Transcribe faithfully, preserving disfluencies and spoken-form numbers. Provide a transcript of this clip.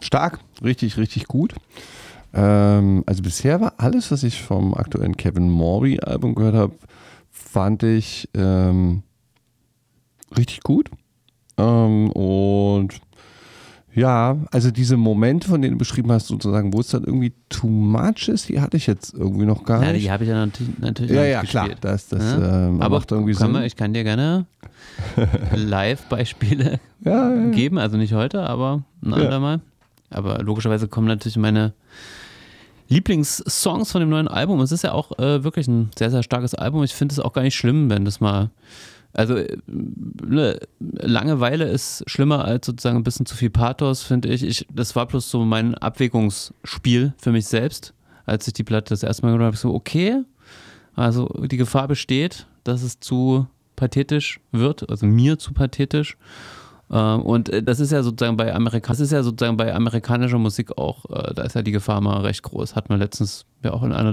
Stark, richtig, richtig gut. Ähm, also bisher war alles, was ich vom aktuellen Kevin Morby-Album gehört habe, fand ich ähm, richtig gut. Ähm, und ja, also diese Momente, von denen du beschrieben hast, sozusagen, wo es dann irgendwie too much ist, die hatte ich jetzt irgendwie noch gar Ja, nicht. die habe ich ja natürlich, natürlich Ja, noch nicht ja, klar. gespielt. Das, das Ja? ähm, Aber macht irgendwie kann Sinn. man, ich kann dir gerne Live-Beispiele Ja, ja, ja. geben, also nicht heute, aber ein Ja. andermal. Aber logischerweise kommen natürlich meine Lieblingssongs von dem neuen Album. Es ist ja auch äh, wirklich ein sehr, sehr starkes Album. Ich finde es auch gar nicht schlimm, wenn das mal, also äh, ne, Langeweile ist schlimmer als sozusagen ein bisschen zu viel Pathos, finde ich. ich. Das war bloß so mein Abwägungsspiel für mich selbst. Als ich die Platte das erste Mal gehört habe, habe ich so, okay, also die Gefahr besteht, dass es zu pathetisch wird, also mir zu pathetisch. Und das ist ja sozusagen bei Amerika- das ist ja sozusagen bei amerikanischer Musik auch, da ist ja die Gefahr mal recht groß. Hat man letztens ja auch in einer